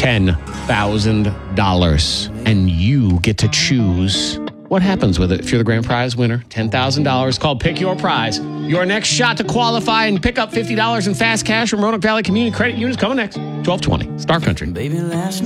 $10,000. And you get to choose what happens with it. If you're the grand prize winner, $10,000 called Pick Your Prize. Your next shot to qualify and pick up $50 in fast cash from Roanoke Valley Community Credit Union is coming next. 1220, Star Country. Baby, last